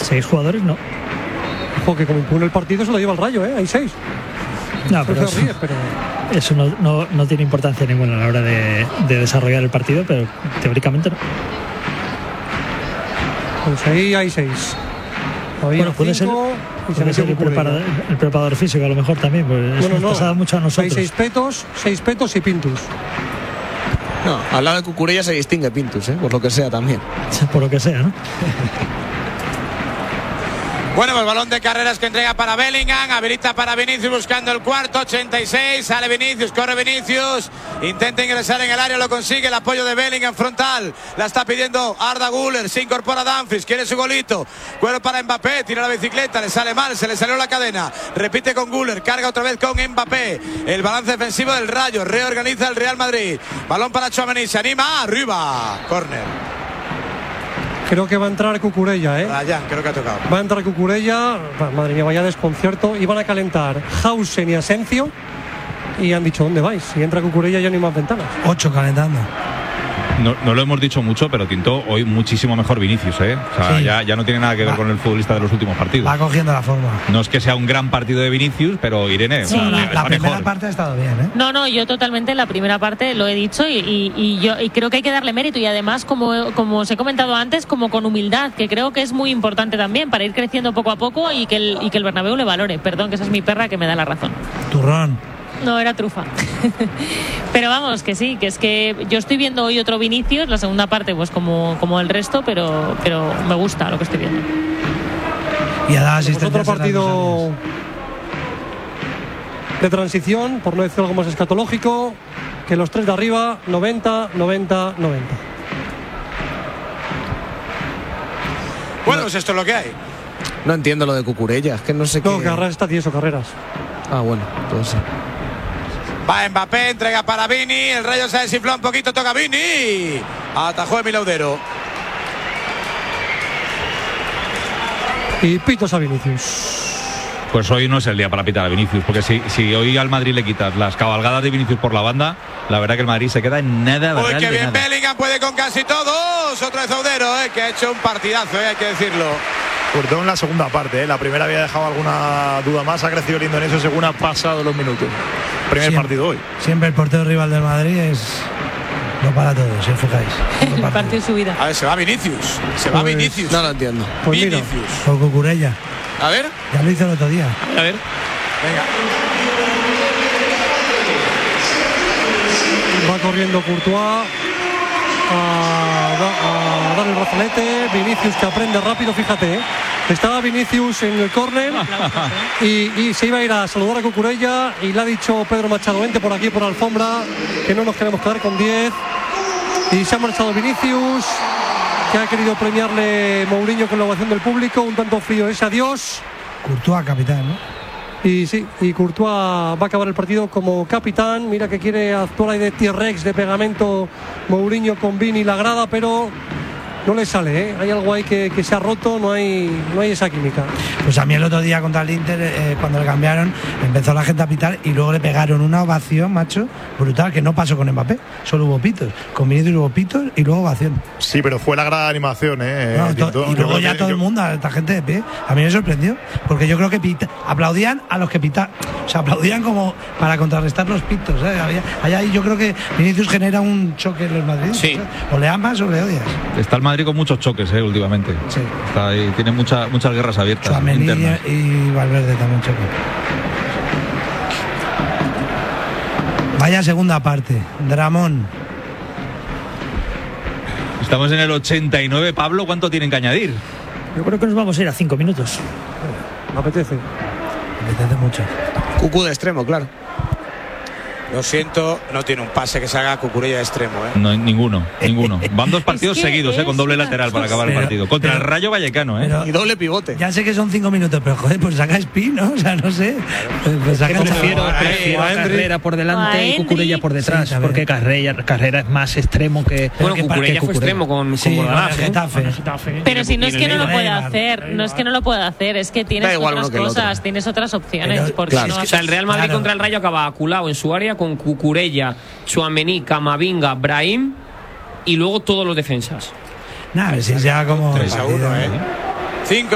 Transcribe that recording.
6 jugadores no. Ojo, que como impone el partido se lo lleva el Rayo, hay 6. No, pero eso no tiene importancia ninguna a la hora de desarrollar el partido, pero teóricamente no. Pues ahí hay 6. Bueno, puede ser el preparador físico a lo mejor también, pues eso nos pasa mucho a nosotros. Hay 6 petos y Pintus. No, al lado de Cucurella se distingue Pintus, por lo que sea también. Por lo que sea, ¿no? Bueno, pues balón de carreras que entrega para Bellingham, habilita para Vinicius buscando el cuarto, 86, sale Vinicius, corre Vinicius, intenta ingresar en el área, lo consigue, el apoyo de Bellingham frontal, la está pidiendo Arda Güler, se incorpora Dumfries, quiere su golito, cuero para Mbappé, tira la bicicleta, le sale mal, se le salió la cadena, repite con Güler, carga otra vez con Mbappé, el balance defensivo del Rayo, reorganiza el Real Madrid, balón para Tchouaméni, se anima, arriba, córner. Creo que va a entrar Cucurella, Ryan, creo que ha tocado. Va a entrar Cucurella, madre mía, vaya desconcierto. Y van a calentar Hausen y Asencio. Y han dicho, ¿dónde vais? Si entra Cucurella ya no hay más ventanas. 8 calentando. No lo hemos dicho mucho, pero tintó hoy muchísimo mejor Vinicius, O sea, sí. ya no tiene nada que ver con el futbolista de los últimos partidos. Va cogiendo la forma. No es que sea un gran partido de Vinicius, pero Irene, sí, la primera parte ha estado bien, No, yo totalmente la primera parte lo he dicho y yo creo que hay que darle mérito y además, como os he comentado antes, como con humildad, que creo que es muy importante también para ir creciendo poco a poco y que el Bernabéu le valore. Perdón, que esa es mi perra que me da la razón. Turrón. No, era trufa. Pero vamos, que sí, que es que yo estoy viendo hoy otro Vinicius, la segunda parte pues como el resto, pero me gusta lo que estoy viendo. Y a la asistencia. Otro partido de transición, por no decir algo más escatológico, que los 3 de arriba, 90, 90, 90. Bueno, pues esto es lo que hay. No entiendo lo de Cucurella, es que no sé qué. No, Carreras está tieso, Carreras. Ah, bueno, entonces. Va Mbappé, entrega para Vini, el Rayo se desinfló un poquito, toca Vini, atajó Emil Laudero. Y pitos a Vinicius. Pues hoy no es el día para pitar a Vinicius, porque si hoy al Madrid le quitas las cabalgadas de Vinicius por la banda, la verdad que el Madrid se queda en nada. Uy, qué bien Bellingham, puede con casi todos. Otra vez Laudero, que ha hecho un partidazo, hay que decirlo. Sobre todo en la segunda parte, La primera había dejado alguna duda más, ha crecido el indonesio según ha pasado los minutos. Primer partido hoy. Siempre el portero rival del Madrid es no para todos, si os fijáis. El partido de su vida. A ver, se va Vinicius. Va Vinicius. No lo entiendo. Pues Vinicius. Por Cucurella. A ver. Ya lo hizo el otro día. A ver. Venga. Va corriendo Courtois a dar el brazalete. Vinicius que aprende rápido, fíjate, Estaba Vinicius en el córner y se iba a ir a saludar a Cucurella y le ha dicho Pedro Machado, vente por aquí por la alfombra, que no nos queremos quedar con 10. Y se ha marchado Vinicius, que ha querido premiarle Mourinho con la ovación del público. Un tanto frío ese adiós. Courtois, capitán, ¿no? Y sí, y Courtois va a acabar el partido como capitán. Mira que quiere actuar ahí de T-Rex, de pegamento Mourinho con Vini y la grada, pero no le sale, Hay algo ahí que se ha roto, no hay esa química. Pues a mí el otro día contra el Inter, cuando le cambiaron, empezó la gente a pitar y luego le pegaron una ovación, macho, brutal, que no pasó con Mbappé, solo hubo pitos. Con Vinicius hubo pitos y luego ovación. Sí, pero fue la gran animación, y luego ya todo el mundo, esta gente de pie. A mí me sorprendió, porque yo creo que aplaudían a los que pitaban, o sea, aplaudían como para contrarrestar los pitos, Allá yo creo que Vinicius genera un choque en los madrileños. Sí. O le amas o le odias. Está el Madrid con muchos choques, últimamente. Sí. Está ahí, tiene muchas guerras abiertas. Tchouaméni y Valverde también choque. Vaya segunda parte, Dramón. Estamos en el 89, Pablo, ¿cuánto tienen que añadir? Yo creo que nos vamos a ir a 5 minutos. Me apetece. Me apetece mucho. Cucú de extremo, claro. Lo siento, no tiene un pase que se haga Cucurella de extremo, No, ninguno. Van dos partidos seguidos, con doble lateral para acabar el partido. Contra el Rayo Vallecano, Y doble pivote. Ya sé que son 5 minutos, pero joder, pues saca Espí, ¿no? O sea, no sé. Pues saca prefiero a Carrera por delante y Cucurella por detrás, porque Carrera es más extremo que. Bueno, Cucurella fue extremo con Getafe. Pero si no es que no lo puede hacer, no es que no lo puede hacer, es que tienes otras cosas, tienes otras opciones. O sea, el Real Madrid contra el Rayo acaba aculado en su área con Cucurella, Tchouaméni, Camavinga, Brahim y luego todos los defensas. Nada, si es ya como 3-1, 5